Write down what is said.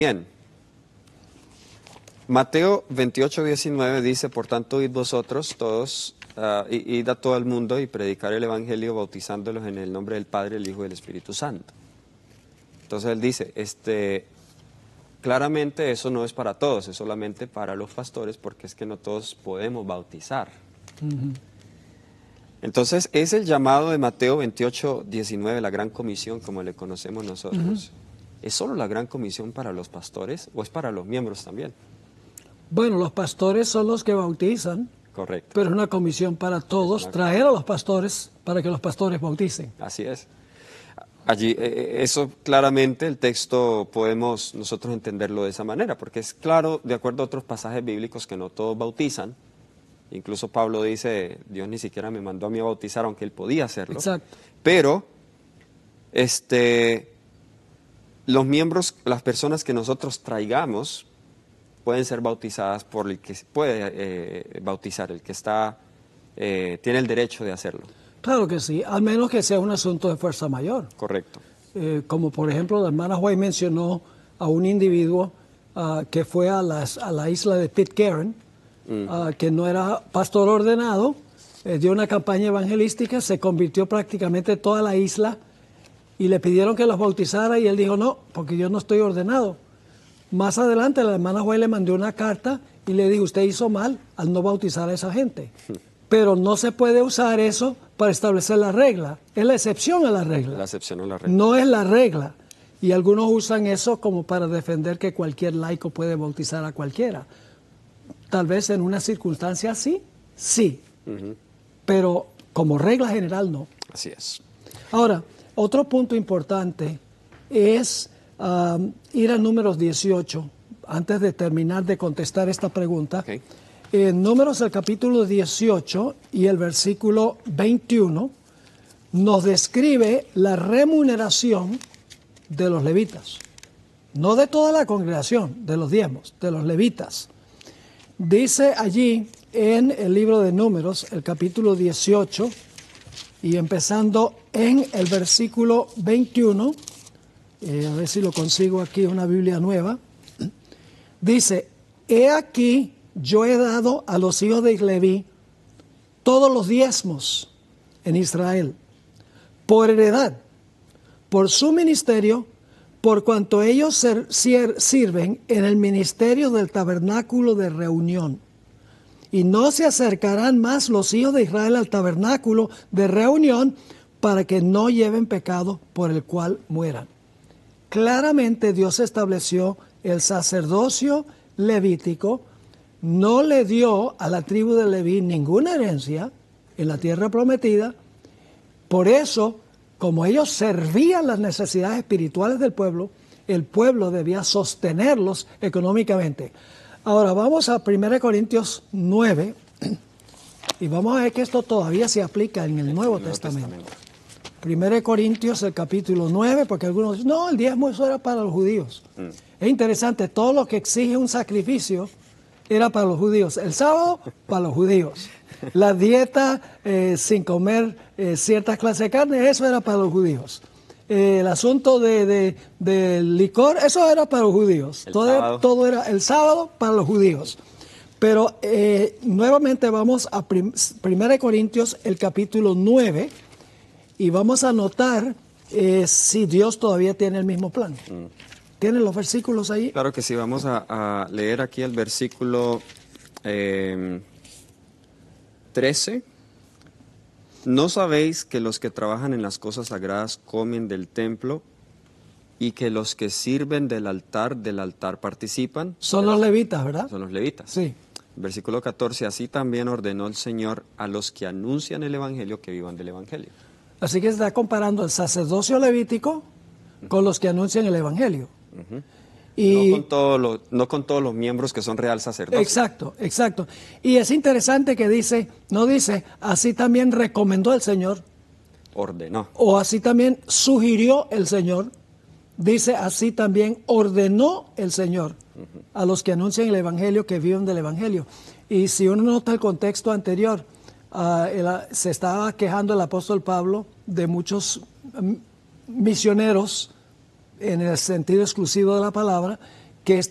Bien. Mateo 28:19 dice, por tanto, id vosotros todos, id a todo el mundo y predicar el Evangelio bautizándolos en el nombre del Padre, el Hijo y del Espíritu Santo. Entonces él dice, claramente eso no es para todos, es solamente para los pastores, porque es que no todos podemos bautizar. Entonces es el llamado de Mateo 28:19, la Gran Comisión, como le conocemos nosotros. ¿Es solo la Gran Comisión para los pastores o es para los miembros también? Bueno, los pastores son los que bautizan. Correcto. Pero es una comisión para todos, traer a los pastores para que los pastores bauticen. Así es. Allí, eso claramente el texto podemos nosotros entenderlo de esa manera, porque es claro, de acuerdo a otros pasajes bíblicos, que no todos bautizan. Incluso Pablo dice, Dios ni siquiera me mandó a mí a bautizar, aunque él podía hacerlo. Exacto. Pero, los miembros, las personas que nosotros traigamos, pueden ser bautizadas por el que puede bautizar, el que tiene el derecho de hacerlo. Claro que sí, al menos que sea un asunto de fuerza mayor. Correcto. Como por ejemplo, la hermana White mencionó a un individuo que fue a la isla de Pitcairn, que no era pastor ordenado, dio una campaña evangelística, se convirtió prácticamente toda la isla y le pidieron que los bautizara y él dijo, no, porque yo no estoy ordenado. Más adelante la hermana White le mandó una carta y le dijo, usted hizo mal al no bautizar a esa gente. Pero no se puede usar eso para establecer la regla. Es la excepción a la regla. La excepción a la regla. No es la regla. Y algunos usan eso como para defender que cualquier laico puede bautizar a cualquiera. Tal vez en una circunstancia así, sí. Pero como regla general, no. Así es. Ahora, otro punto importante es ir a Números 18, antes de terminar de contestar esta pregunta. Okay. En Números, el capítulo 18 y el versículo 21, nos describe la remuneración de los levitas. No de toda la congregación, de los diezmos, de los levitas. Dice allí en el libro de Números, el capítulo 18, y empezando en el versículo 21, a ver si lo consigo aquí, una Biblia nueva, dice, he aquí, yo he dado a los hijos de Leví todos los diezmos en Israel, por heredad, por su ministerio, por cuanto ellos sirven en el ministerio del tabernáculo de reunión. Y no se acercarán más los hijos de Israel al tabernáculo de reunión para que no lleven pecado por el cual mueran. Claramente Dios estableció el sacerdocio levítico, no le dio a la tribu de Leví ninguna herencia en la tierra prometida. Por eso, como ellos servían las necesidades espirituales del pueblo, el pueblo debía sostenerlos económicamente. Ahora vamos a 1 Corintios 9 y vamos a ver que esto todavía se aplica en el Nuevo Testamento. 1 Corintios, el capítulo 9, porque algunos dicen, no, el diezmo eso era para los judíos. Es interesante, todo lo que exige un sacrificio era para los judíos. El sábado, para los judíos. La dieta sin comer ciertas clases de carne, eso era para los judíos. El asunto del licor, eso era para los judíos. Todo era el sábado para los judíos. Pero nuevamente vamos a 1 Corintios, el capítulo 9, y vamos a notar si Dios todavía tiene el mismo plan. ¿Tienen los versículos ahí? Claro que sí, vamos a leer aquí el versículo 13. ¿No sabéis que los que trabajan en las cosas sagradas comen del templo y que los que sirven del altar participan? Son los levitas, ¿verdad? Son los levitas. Sí. Versículo 14, así también ordenó el Señor a los que anuncian el Evangelio que vivan del Evangelio. Así que está comparando el sacerdocio levítico con los que anuncian el Evangelio. Y no con todos los miembros que son real sacerdotes. Exacto, exacto. Y es interesante que no dice, así también recomendó el Señor. Ordenó. O así también sugirió el Señor. Dice, así también ordenó el Señor a los que anuncian el Evangelio que viven del Evangelio. Y si uno nota el contexto anterior, se estaba quejando el apóstol Pablo de muchos misioneros en el sentido exclusivo de la palabra,